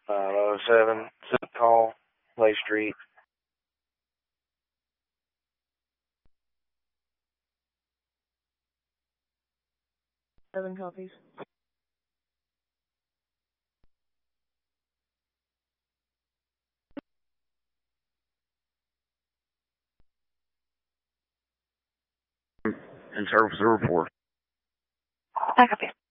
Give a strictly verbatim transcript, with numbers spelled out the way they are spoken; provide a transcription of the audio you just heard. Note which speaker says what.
Speaker 1: nine oh seven, City Hall, Clay Street.
Speaker 2: Seven copies.
Speaker 1: In service of report.
Speaker 3: I copy.